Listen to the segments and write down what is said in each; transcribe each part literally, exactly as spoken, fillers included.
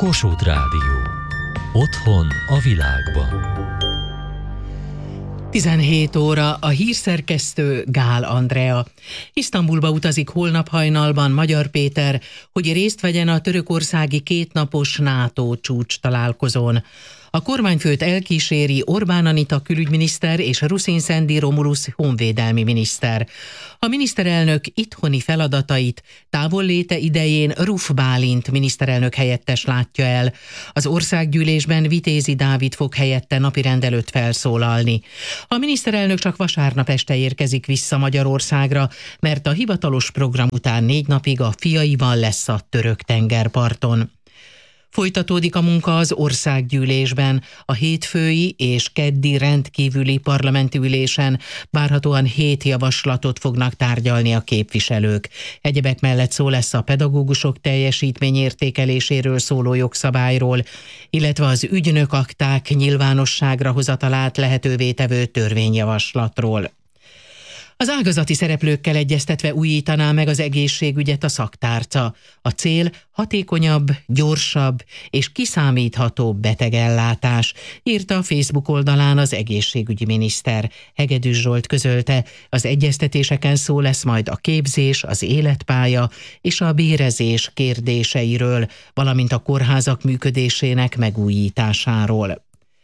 Kossuth Rádió. Otthon a világban. tizenhét óra, a hírszerkesztő Gál Andrea. Isztambulba utazik holnap hajnalban Magyar Péter, hogy részt vegyen a törökországi kétnapos NATO csúcs találkozón. A kormányfőt elkíséri Orbán Anita külügyminiszter és Ruszin Szendi Romulusz honvédelmi miniszter. A miniszterelnök itthoni feladatait távolléte idején Ruf Bálint miniszterelnök helyettes látja el. Az országgyűlésben Vitézi Dávid fog helyette napirend előtt felszólalni. A miniszterelnök csak vasárnap este érkezik vissza Magyarországra, mert a hivatalos program után négy napig a fiaival lesz a török tengerparton. Folytatódik a munka az országgyűlésben. A hétfői és keddi rendkívüli parlamenti ülésen várhatóan hét javaslatot fognak tárgyalni a képviselők. Egyebek mellett szó lesz a pedagógusok teljesítményértékeléséről szóló jogszabályról, illetve az ügynök akták nyilvánosságra hozatalát lehetővé tevő törvényjavaslatról. Az ágazati szereplőkkel egyeztetve újítaná meg az egészségügyet a szaktárca. A cél hatékonyabb, gyorsabb és kiszámíthatóbb betegellátás, írta a Facebook oldalán az egészségügyi miniszter. Hegedűs Zsolt közölte, az egyeztetéseken szó lesz majd a képzés, az életpálya és a bérezés kérdéseiről, valamint a kórházak működésének megújításáról.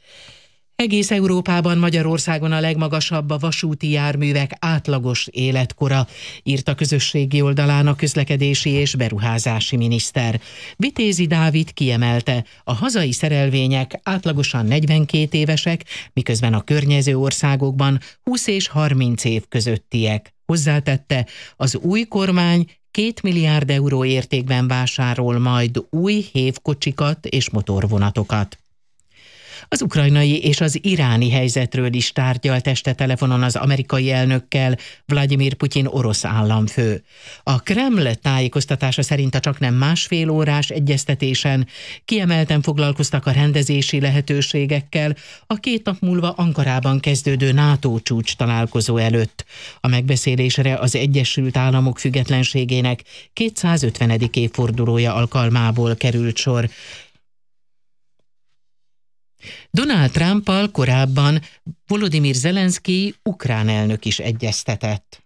Egész Európában, Magyarországon a legmagasabb a vasúti járművek átlagos életkora, írta közösségi oldalán a közlekedési és beruházási miniszter. Vitézi Dávid kiemelte, a hazai szerelvények átlagosan negyvenkét évesek, miközben a környező országokban húsz és harminc év közöttiek. Hozzátette, az új kormány két milliárd euró értékben vásárol majd új hévkocsikat és motorvonatokat. Az ukrajnai és az iráni helyzetről is tárgyalt este telefonon az amerikai elnökkel Vladimir Putyin orosz államfő. A Kreml tájékoztatása szerint a csaknem másfél órás egyeztetésen kiemelten foglalkoztak a rendezési lehetőségekkel a két nap múlva Ankarában kezdődő NATO csúcs találkozó előtt. A megbeszélésre az Egyesült Államok függetlenségének kétszázötvenedik évfordulója alkalmából került sor. Donald Trumpal korábban Volodymyr Zelenszkij ukrán elnök is egyeztetett.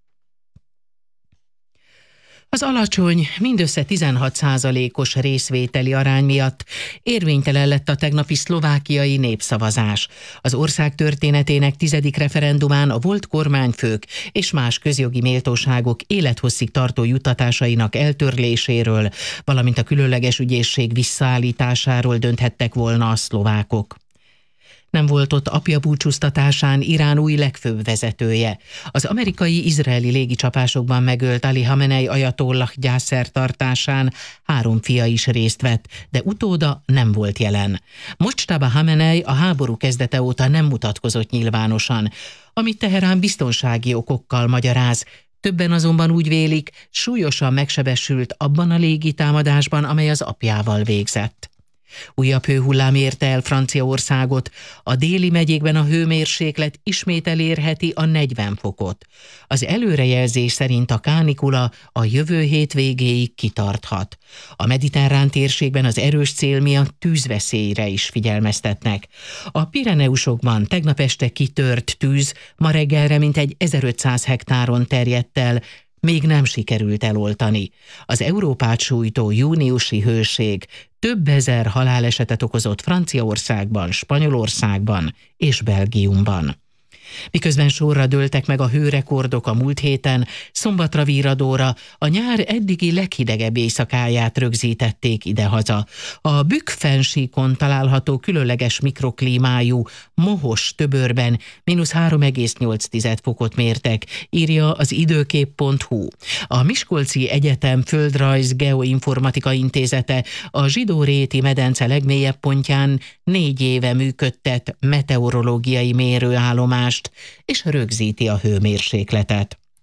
Az alacsony, mindössze tizenhat százalékos részvételi arány miatt érvénytelen lett a tegnapi szlovákiai népszavazás. Az ország történetének tizedik referendumán a volt kormányfők és más közjogi méltóságok élethosszig tartó juttatásainak eltörléséről, valamint a különleges ügyészség visszaállításáról dönthettek volna a szlovákok. Nem volt ott apja búcsúztatásán Irán új legfőbb vezetője. Az amerikai-izraeli légicsapásokban megölt Ali Hamenei ajatollah gyászszertartásán három fia is részt vett, de utóda nem volt jelen. Mojtaba Hamenei a háború kezdete óta nem mutatkozott nyilvánosan, amit Teherán biztonsági okokkal magyaráz. Többen azonban úgy vélik, súlyosan megsebesült abban a légitámadásban, amely az apjával végzett. Újabb hőhullám érte el Franciaországot, a déli megyékben a hőmérséklet ismét elérheti a negyven fokot. Az előrejelzés szerint a kánikula a jövő hét végéig kitarthat. A mediterrán térségben az erős szél miatt tűzveszélyre is figyelmeztetnek. A Pireneusokban tegnap este kitört tűz, ma reggelre mintegy ezerötszáz hektáron terjedt el, még nem sikerült eloltani. Az Európát sújtó júniusi hőség több ezer halálesetet okozott Franciaországban, Spanyolországban és Belgiumban. Miközben sorra dőltek meg a hőrekordok a múlt héten, szombatra virradóra a nyár eddigi leghidegebb éjszakáját rögzítették idehaza. A Bükk-fennsíkon található különleges mikroklímájú mohos töbörben mínusz három egész nyolc fokot mértek, írja az időkép pont hu. A Miskolci Egyetem Földrajz Geoinformatika Intézete a Zsidóréti medence legmélyebb pontján négy éve működtet meteorológiai mérőállomást, és rögzíti a hőmérsékletet.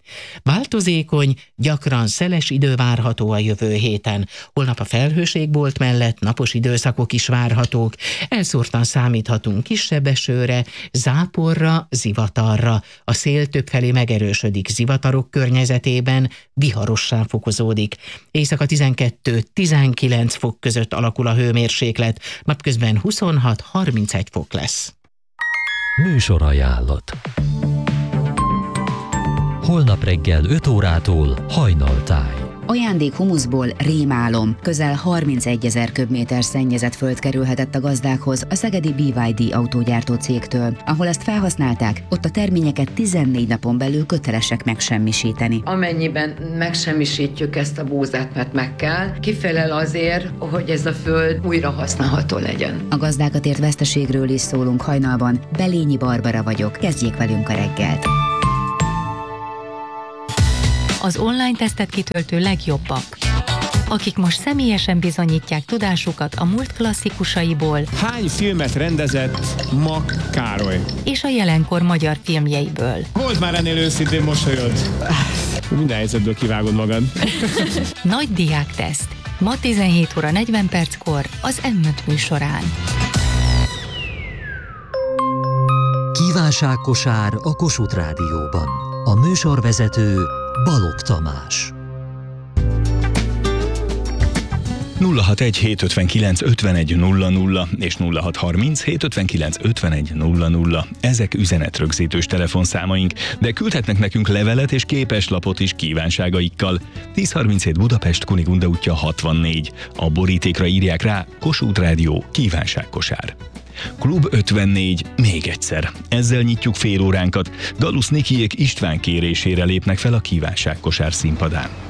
Változékony, gyakran szeles idő várható a jövő héten. Holnap a felhőségbolt mellett napos időszakok is várhatók. Elszórtan számíthatunk kisebb esőre, záporra, zivatarra. A szél többfelé megerősödik, zivatarok környezetében viharossá fokozódik. Éjszaka tizenkettő-tizenkilenc fok között alakul a hőmérséklet, napközben huszonhat-harmincegy fok lesz. Műsorajánlat. Holnap reggel öt órától Hajnaltáj. Ajándék humuszból rémálom. Közel harmincegyezer köbméter szennyezett föld kerülhetett a gazdákhoz a szegedi bé vé dé autógyártó cégtől. Ahol ezt felhasználták, ott a terményeket tizennégy napon belül kötelesek megsemmisíteni. Amennyiben megsemmisítjük ezt a búzát, mert meg kell, kifelel azért, hogy ez a föld újra használható legyen. A gazdákat ért veszteségről is szólunk hajnalban. Belényi Barbara vagyok. Kezdjék velünk a reggelt. Az online tesztet kitöltő legjobbak, akik most személyesen bizonyítják tudásukat a múlt klasszikusaiból. Hány filmet rendezett Mak Károly? És a jelenkor magyar filmjeiből. Volt már ennél őszintén mosolyod. Minden helyzetből kivágod magad. Nagy diákteszt. Ma tizenhét óra negyven perckor az em öt műsorán. Kívánságkosár a Kossuth Rádióban. A műsorvezető Balogh Tamás. nulla hatvanegy hétszázötvenkilenc ötvenegy nulla nulla és nulla hatszázharminc hétszázötvenkilenc ötvenegy nulla nulla. Ezek üzenetrögzítős telefonszámaink, de küldhetnek nekünk levelet és képeslapot is kívánságaikkal. tíz harminchét Budapest, Kunigunda útja hatvannégy. A borítékra írják rá Kossuth Rádió kívánságkosár. Klub ötvennégy, még egyszer. Ezzel nyitjuk fél óránkat. Galusz Nikiék István kérésére lépnek fel a kívánságkosár színpadán.